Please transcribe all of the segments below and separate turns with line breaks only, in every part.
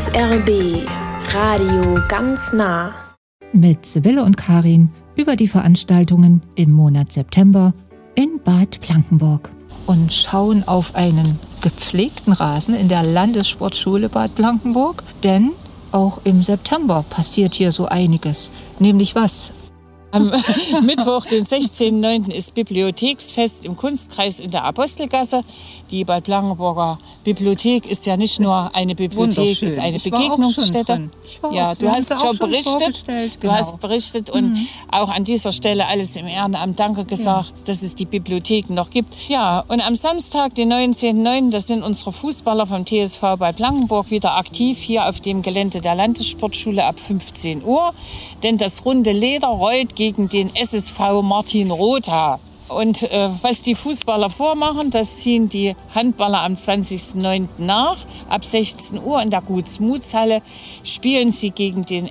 SRB Radio ganz nah.
Mit Sibylle und Karin über die Veranstaltungen im Monat September in Bad Blankenburg. Und schauen auf einen gepflegten Rasen in der Landessportschule Bad Blankenburg. Denn auch im September passiert hier so einiges. Nämlich was?
Am Mittwoch, den 16.09. ist Bibliotheksfest im Kunstkreis in der Apostelgasse. Die Bad Blankenburger Bibliothek ist ja nicht nur eine Bibliothek, ist eine Begegnungsstätte. Ja, du hast schon berichtet. Du hast berichtet und auch an dieser Stelle alles im Ehrenamt Danke gesagt, dass es die Bibliotheken noch gibt. Ja, und am Samstag, den 19.09., da sind unsere Fußballer vom TSV Bad Blankenburg wieder aktiv hier auf dem Gelände der Landessportschule ab 15 Uhr. Denn das runde Leder rollt gegen den SSV Martin Rotha. Und was die Fußballer vormachen, das ziehen die Handballer am 20.09. nach. Ab 16 Uhr in der Gutsmutshalle spielen sie gegen den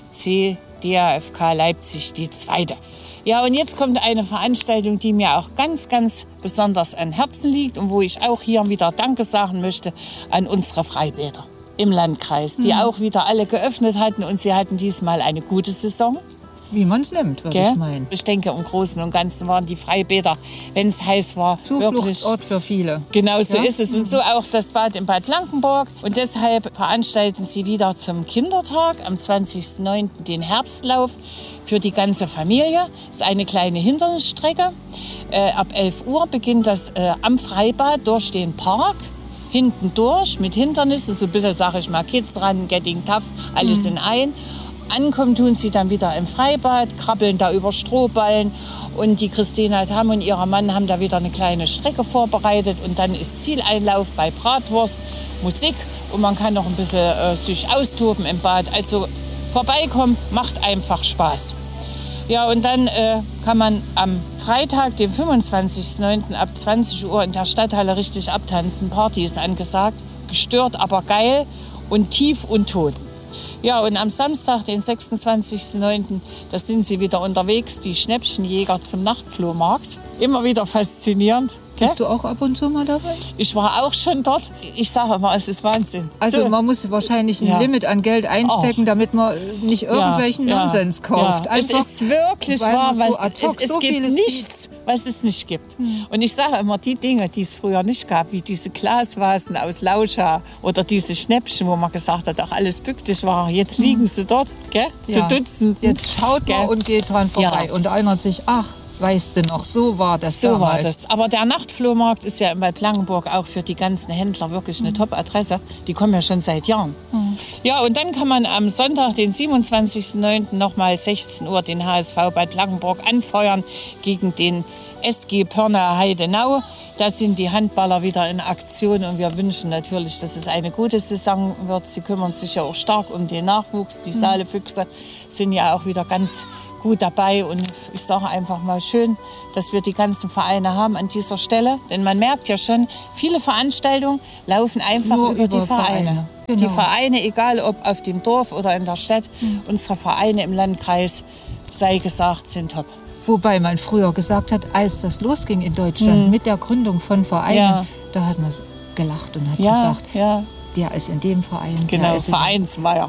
SC DAFK Leipzig, die zweite. Ja, und jetzt kommt eine Veranstaltung, die mir auch ganz, ganz besonders am Herzen liegt und wo ich auch hier wieder Danke sagen möchte an unsere Freibäder im Landkreis, die auch wieder alle geöffnet hatten und sie hatten diesmal eine gute Saison.
Wie man es nimmt, würde ich meinen.
Ich denke, im Großen und Ganzen waren die Freibäder, wenn es heiß war,
Zufluchtsort für viele.
Genau so ist es. Und so auch das Bad in Bad Blankenburg. Und deshalb veranstalten sie wieder zum Kindertag am 20.09. den Herbstlauf für die ganze Familie. Das ist eine kleine Hindernisstrecke. Ab 11 Uhr beginnt das am Freibad durch den Park. Hinten durch mit Hindernissen, so ein bisschen, sage ich mal, Kids ran, Getting Tough, alles in ein. Ankommen tun sie dann wieder im Freibad, krabbeln da über Strohballen und die Christina Tam und ihr Mann haben da wieder eine kleine Strecke vorbereitet und dann ist Zieleinlauf bei Bratwurst, Musik und man kann noch ein bisschen sich austoben im Bad. Also vorbeikommen, macht einfach Spaß. Ja, und dann kann man am Freitag, den 25.09. ab 20 Uhr in der Stadthalle richtig abtanzen. Party ist angesagt, gestört, aber geil und tief und tot. Ja, und am Samstag, den 26.09., da sind sie wieder unterwegs, die Schnäppchenjäger zum Nachtflohmarkt. Immer wieder faszinierend.
Bist du auch ab und zu mal dabei?
Ich war auch schon dort. Ich sage mal, es ist Wahnsinn.
Also man muss wahrscheinlich ein Limit an Geld einstecken, damit man nicht irgendwelchen Nonsens kauft.
Ja. Es ist wirklich wahr, es gibt nichts, was es nicht gibt. Und ich sage immer, die Dinge, die es früher nicht gab, wie diese Glasvasen aus Lauscha oder diese Schnäppchen, wo man gesagt hat, auch alles bücktig war, jetzt liegen sie dort, gell? Zu Dutzenden.
Jetzt schaut man und geht dran vorbei und erinnert sich, ach, weißt du noch, so war das damals.
So war das. Aber der Nachtflohmarkt ist ja in Bad Blankenburg auch für die ganzen Händler wirklich eine Top-Adresse. Die kommen ja schon seit Jahren. Ja, und dann kann man am Sonntag, den 27.09. nochmal 16 Uhr den HSV Bad Blankenburg anfeuern gegen den SG Pörner Heidenau. Da sind die Handballer wieder in Aktion und wir wünschen natürlich, dass es eine gute Saison wird. Sie kümmern sich ja auch stark um den Nachwuchs. Die Saalefüchse sind ja auch wieder ganz gut dabei und ich sage einfach mal schön, dass wir die ganzen Vereine haben an dieser Stelle. Denn man merkt ja schon, viele Veranstaltungen laufen einfach über die Vereine. Genau. Die Vereine, egal ob auf dem Dorf oder in der Stadt, unsere Vereine im Landkreis, sei gesagt, sind top.
Wobei man früher gesagt hat, als das losging in Deutschland mit der Gründung von Vereinen, da hat man gelacht und hat gesagt, der ist in dem Verein,
genau,
der ist
Vereinsmeier.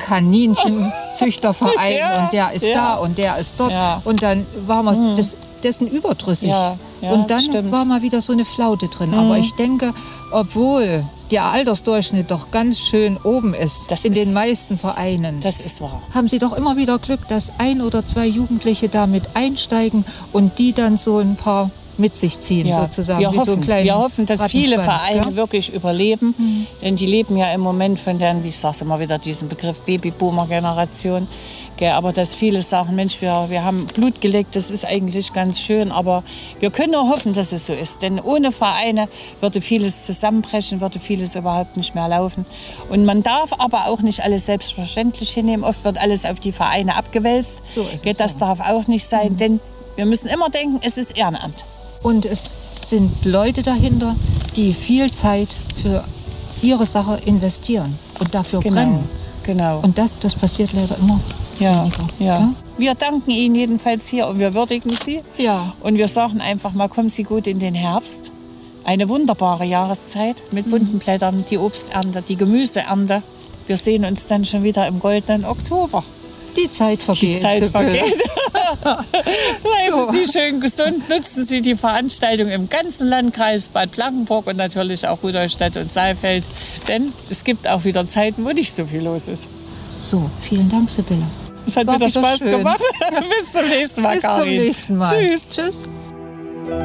Kaninchenzüchterverein und der ist da und der ist dort. Und dann war man dessen überdrüssig. Und dann war mal wieder so eine Flaute drin. Aber ich denke, obwohl der Altersdurchschnitt doch ganz schön oben ist, den meisten Vereinen,
das ist wahr,
haben sie doch immer wieder Glück, dass 1 oder 2 Jugendliche damit einsteigen und die dann so ein paar mit sich ziehen, sozusagen.
Wir hoffen, dass viele Vereine wirklich überleben, denn die leben ja im Moment von der, wie ich sage immer wieder, diesen Begriff Babyboomer-Generation. Aber dass viele sagen, Mensch, wir haben Blut geleckt, das ist eigentlich ganz schön, aber wir können nur hoffen, dass es so ist. Denn ohne Vereine würde vieles zusammenbrechen, würde vieles überhaupt nicht mehr laufen. Und man darf aber auch nicht alles selbstverständlich hinnehmen. Oft wird alles auf die Vereine abgewälzt.
So ist es,
das darf auch nicht sein, denn wir müssen immer denken, es ist Ehrenamt.
Und es sind Leute dahinter, die viel Zeit für ihre Sache investieren und dafür brennen.
Genau.
Und das passiert leider immer weniger.
Ja. Wir danken Ihnen jedenfalls hier und wir würdigen Sie.
Ja.
Und wir sagen einfach mal, kommen Sie gut in den Herbst. Eine wunderbare Jahreszeit mit bunten Blättern, die Obsternte, die Gemüseernte. wir sehen uns dann schon wieder im goldenen Oktober.
Die Zeit vergeht.
Die Zeit vergeht. Bleiben Sie schön gesund, nutzen Sie die Veranstaltung im ganzen Landkreis Bad Blankenburg und natürlich auch Rudolstadt und Saalfeld. Denn es gibt auch wieder Zeiten, wo nicht so viel los ist.
So, vielen Dank, Sibylle.
Es hat wieder Spaß gemacht. Bis zum nächsten Mal, Karin.
Bis zum nächsten Mal.
Tschüss.
Tschüss.